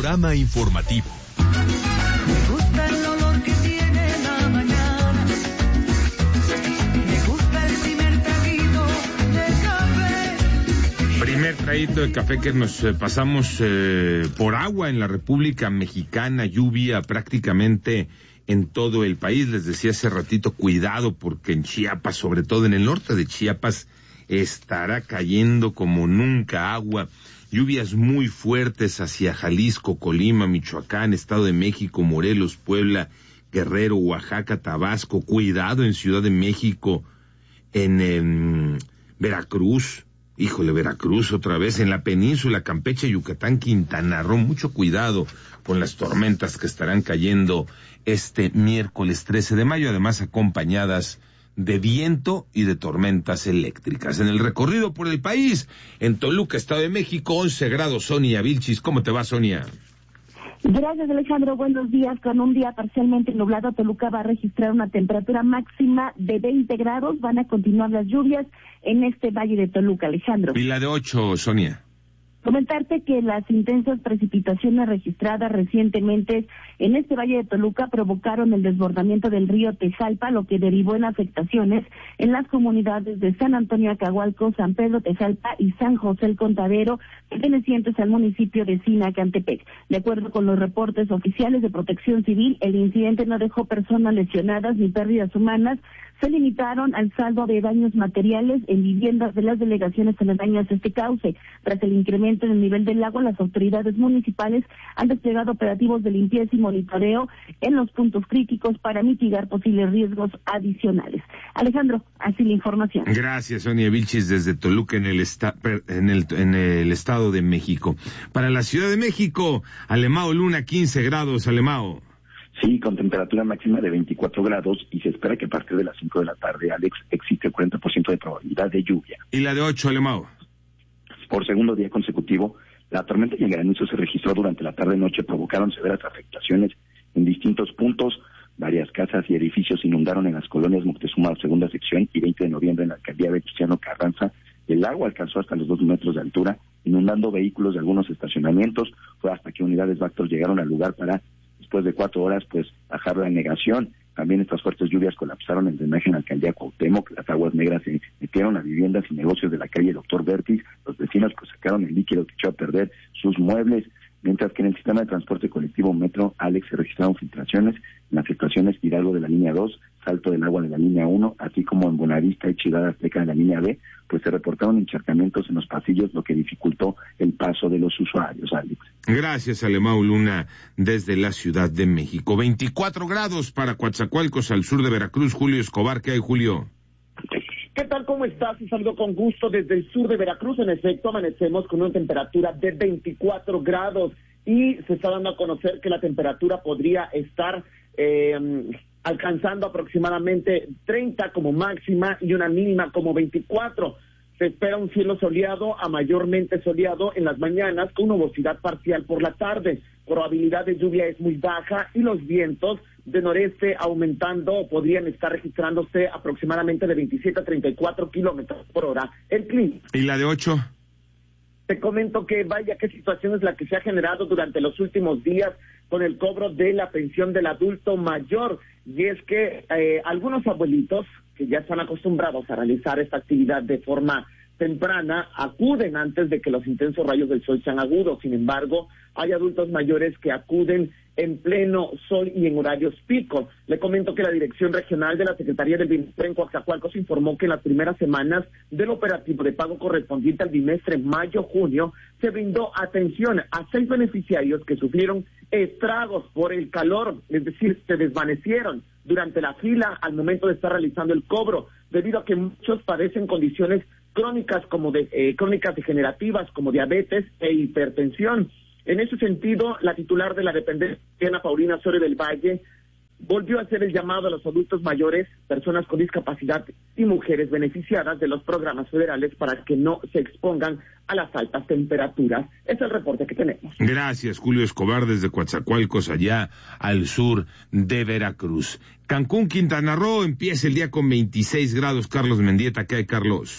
Panorama informativo. Me gusta el olor que tiene la mañana. Me gusta el primer traguito de café. Primer traguito de café que nos pasamos por agua en la República Mexicana, lluvia prácticamente en todo el país. Les decía hace ratito, cuidado porque en Chiapas, sobre todo en el norte de Chiapas, estará cayendo como nunca agua. Lluvias muy fuertes hacia Jalisco, Colima, Michoacán, Estado de México, Morelos, Puebla, Guerrero, Oaxaca, Tabasco. Cuidado en Ciudad de México, en Veracruz. Híjole, Veracruz otra vez, en la península, Campeche, Yucatán, Quintana Roo. Mucho cuidado con las tormentas que estarán cayendo este miércoles 13 de mayo, además acompañadas de viento y de tormentas eléctricas. En el recorrido por el país, en Toluca, Estado de México, 11 grados, Sonia Vilchis. ¿Cómo te va, Sonia? Gracias, Alejandro. Buenos días. Con un día parcialmente nublado, Toluca va a registrar una temperatura máxima de 20 grados. Van a continuar las lluvias en este valle de Toluca, Alejandro. Y la de 8, Sonia. Comentarte que las intensas precipitaciones registradas recientemente en este valle de Toluca provocaron el desbordamiento del río Tejalpa, lo que derivó en afectaciones en las comunidades de San Antonio Acahualco, San Pedro Tejalpa y San José el Contadero, pertenecientes al municipio de Sinacantepec. De acuerdo con los reportes oficiales de Protección Civil, el incidente no dejó personas lesionadas ni pérdidas humanas. Se limitaron al saldo de daños materiales en viviendas de las delegaciones aledañas a este cauce. Tras el incremento en el nivel del lago, las autoridades municipales han desplegado operativos de limpieza y monitoreo en los puntos críticos para mitigar posibles riesgos adicionales. Alejandro, así la información. Gracias, Sonia Vilchis, desde Toluca, en el Estado de México. Para la Ciudad de México, Alemao Luna, 15 grados, Alemao. Sí, con temperatura máxima de 24 grados y se espera que a partir de las 5 de la tarde, Alex, existe el 40% de probabilidad de lluvia. ¿Y la de 8, Alemao? Por segundo día consecutivo, la tormenta y el granizo se registró durante la tarde-noche, provocaron severas afectaciones en distintos puntos. Varias casas y edificios inundaron en las colonias Moctezuma, segunda sección, y 20 de noviembre en la alcaldía Venustiano Carranza. El agua alcanzó hasta los 2 metros de altura, inundando vehículos de algunos estacionamientos. Fue hasta que unidades Bactor llegaron al lugar para, después de 4 horas, bajar la negación. También estas fuertes lluvias colapsaron el drenaje en la alcaldía Cuauhtémoc. Las aguas negras se metieron a viviendas y negocios de la calle Doctor Vertis. Los vecinos sacaron el líquido que echó a perder sus muebles. Mientras que en el sistema de transporte colectivo Metro, Alex, se registraron filtraciones en las estaciones Hidalgo de la línea 2, Salto del Agua de la línea 1, así como en Buenavista y Ciudad Azteca de la línea B, se reportaron encharcamientos en los pasillos, lo que dificultó el paso de los usuarios, Alex. Gracias, Alemao Luna, desde la Ciudad de México. 24 grados para Coatzacoalcos, al sur de Veracruz. Julio Escobar, ¿qué hay, Julio? ¿Qué tal? ¿Cómo estás? Un saludo con gusto desde el sur de Veracruz. En efecto, amanecemos con una temperatura de 24 grados y se está dando a conocer que la temperatura podría estar alcanzando aproximadamente 30 como máxima y una mínima como 24. Se espera un cielo soleado a mayormente soleado en las mañanas con nubosidad parcial por la tarde. Probabilidad de lluvia es muy baja y los vientos de noreste aumentando podrían estar registrándose aproximadamente de 27 a 34 kilómetros por hora. El clima. ¿Y la de 8? Te comento que vaya qué situación es la que se ha generado durante los últimos días con el cobro de la pensión del adulto mayor. Y es que algunos abuelitos que ya están acostumbrados a realizar esta actividad de forma temprana acuden antes de que los intensos rayos del sol sean agudos. Sin embargo, hay adultos mayores que acuden en pleno sol y en horarios pico. Le comento que la Dirección Regional de la Secretaría del Bienestar en Coatzacoalcos informó que en las primeras semanas del operativo de pago correspondiente al bimestre mayo-junio se brindó atención a 6 beneficiarios que sufrieron estragos por el calor, es decir, se desvanecieron durante la fila al momento de estar realizando el cobro, debido a que muchos padecen condiciones crónicas crónicas degenerativas como diabetes e hipertensión. En ese sentido, la titular de la dependencia, Ana Paulina Soria del Valle, volvió a hacer el llamado a los adultos mayores, personas con discapacidad y mujeres beneficiadas de los programas federales para que no se expongan a las altas temperaturas. Es el reporte que tenemos. Gracias, Julio Escobar, desde Coatzacoalcos, allá al sur de Veracruz. Cancún, Quintana Roo, empieza el día con 26 grados. Carlos Mendieta, ¿qué hay, Carlos?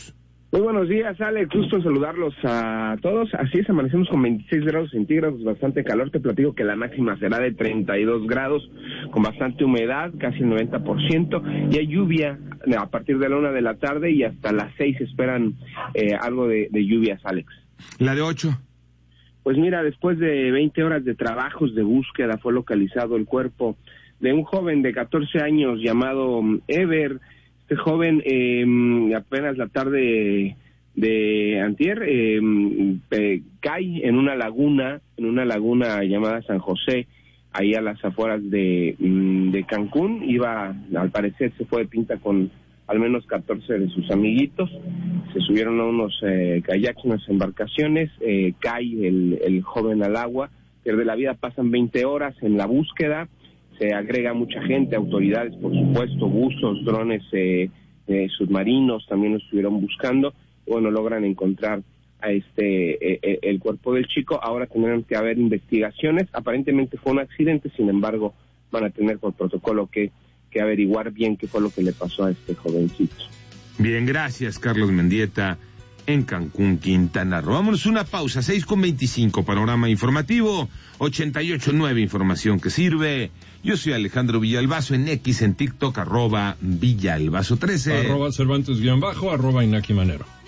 Muy buenos días, Alex, gusto en saludarlos a todos. Así es, amanecemos con 26 grados centígrados, bastante calor. Te platico que la máxima será de 32 grados, con bastante humedad, casi el 90%, y hay lluvia a partir de la 1 de la tarde y hasta las 6 esperan algo de lluvias, Alex. ¿La de 8? Pues mira, después de 20 horas de trabajos de búsqueda fue localizado el cuerpo de un joven de 14 años llamado Ever. Este joven apenas la tarde de antier cae en una laguna llamada San José, ahí a las afueras de Cancún. Iba, al parecer, se fue de pinta con al menos 14 de sus amiguitos. Se subieron a unos kayaks, unas embarcaciones, cae el joven al agua, pierde la vida. Pasan 20 horas en la búsqueda. Se agrega mucha gente, autoridades, por supuesto, buzos, drones submarinos también lo estuvieron buscando. Bueno, logran encontrar a el cuerpo del chico. Ahora tendrán que haber investigaciones. Aparentemente fue un accidente, sin embargo, van a tener por protocolo que averiguar bien qué fue lo que le pasó a este jovencito. Bien, gracias, Carlos Mendieta, en Cancún, Quintana Roo. Vámonos una pausa, 6:25, panorama informativo, 88.9, información que sirve. Yo soy Alejandro Villalbazo, en X, en TikTok, @Villalbazo13. @Cervantes_, @Inaki Manero.